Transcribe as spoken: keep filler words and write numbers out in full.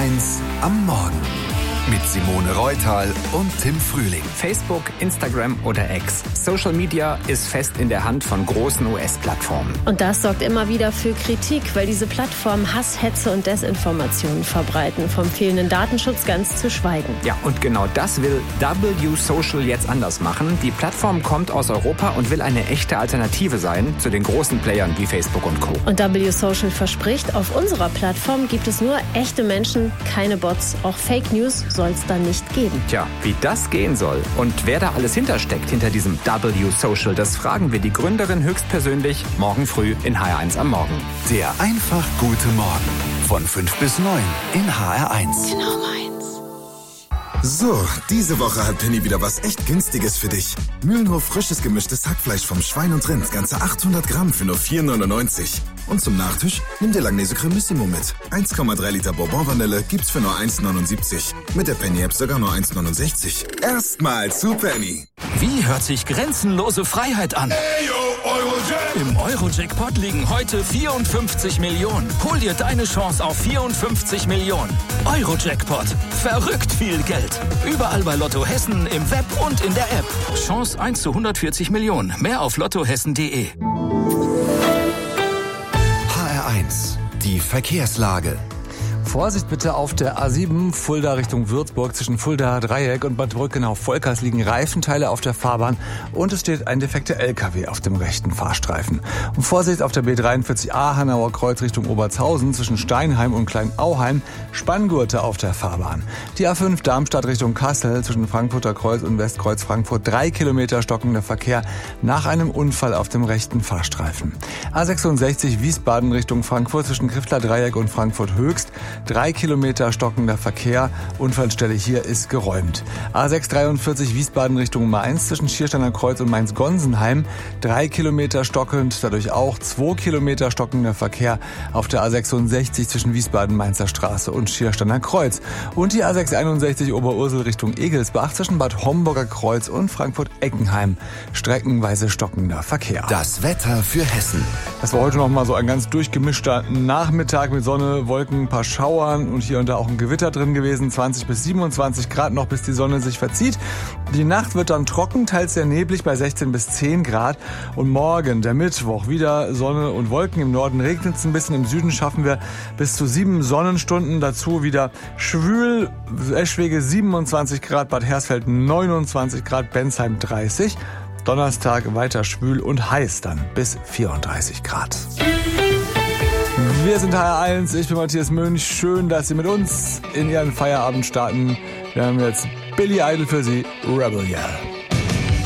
eins am Morgen. Mit Simone Reutal und Tim Frühling. Facebook, Instagram oder X. Social Media ist fest in der Hand von großen U S-Plattformen. Und das sorgt immer wieder für Kritik, weil diese Plattformen Hass, Hetze und Desinformationen verbreiten. Vom fehlenden Datenschutz ganz zu schweigen. Ja, und genau das will W Social jetzt anders machen. Die Plattform kommt aus Europa und will eine echte Alternative sein zu den großen Playern wie Facebook und Co. Und W Social verspricht, auf unserer Plattform gibt es nur echte Menschen, keine Bots. Auch Fake News soll es dann nicht geben. Tja, wie das gehen soll und wer da alles hintersteckt hinter diesem W Social, das fragen wir die Gründerin höchstpersönlich morgen früh in H R eins am Morgen. Der einfach gute Morgen von fünf bis neun in H R eins. Genau meins. So, diese Woche hat Penny wieder was echt Günstiges für dich. Mühlenhof frisches gemischtes Hackfleisch vom Schwein und Rind, ganze achthundert Gramm für nur vier neunundneunzig. Und zum Nachtisch nimm dir Langnese Cremissimo mit. eins Komma drei Liter Bourbon-Vanille gibt's für nur eins neunundsiebzig. Mit der Penny-App sogar nur eins neunundsechzig. Erstmal zu Penny. Wie hört sich grenzenlose Freiheit an? Im Euro-Jackpot liegen heute vierundfünfzig Millionen. Hol dir deine Chance auf vierundfünfzig Millionen. Euro-Jackpot. Verrückt viel Geld. Überall bei Lotto Hessen, im Web und in der App. Chance eins zu hundertvierzig Millionen. Mehr auf lottohessen punkt de. H R eins. Die Verkehrslage. Vorsicht bitte auf der A sieben, Fulda Richtung Würzburg, zwischen Fulda Dreieck und Bad Brückenau-Volkers liegen Reifenteile auf der Fahrbahn und es steht ein defekter L K W auf dem rechten Fahrstreifen. Und Vorsicht auf der B dreiundvierzig A Hanauer Kreuz Richtung Obertshausen, zwischen Steinheim und Kleinauheim, Spanngurte auf der Fahrbahn. Die A fünf Darmstadt Richtung Kassel, zwischen Frankfurter Kreuz und Westkreuz Frankfurt, drei Kilometer stockender Verkehr nach einem Unfall auf dem rechten Fahrstreifen. A sechsundsechzig Wiesbaden Richtung Frankfurt, zwischen Griffler Dreieck und Frankfurt Höchst, Drei Kilometer stockender Verkehr. Unfallstelle hier ist geräumt. A sechshundertdreiundvierzig Wiesbaden Richtung Mainz zwischen Schiersteiner Kreuz und Mainz-Gonsenheim. Drei Kilometer stockend, dadurch auch zwei Kilometer stockender Verkehr auf der A sechsundsechzig zwischen Wiesbaden-Mainzer Straße und Schiersteiner Kreuz. Und die A sechshunderteinundsechzig Oberursel Richtung Egelsbach zwischen Bad Homburger Kreuz und Frankfurt-Eckenheim. Streckenweise stockender Verkehr. Das Wetter für Hessen. Das war heute noch mal so ein ganz durchgemischter Nachmittag mit Sonne, Wolken, ein paar Schauern und hier und da auch ein Gewitter drin gewesen. zwanzig bis siebenundzwanzig Grad noch, bis die Sonne sich verzieht. Die Nacht wird dann trocken, teils sehr neblig bei sechzehn bis zehn Grad. Und morgen, der Mittwoch, wieder Sonne und Wolken. Im Norden regnet es ein bisschen, im Süden schaffen wir bis zu sieben Sonnenstunden. Dazu wieder schwül, Eschwege siebenundzwanzig Grad, Bad Hersfeld neunundzwanzig Grad, Bensheim dreißig. Donnerstag weiter schwül und heiß dann bis vierunddreißig Grad. Wir sind H R eins, ich bin Matthias Mönch. Schön, dass Sie mit uns in Ihren Feierabend starten. Wir haben jetzt Billy Idol für Sie, Rebel Yell.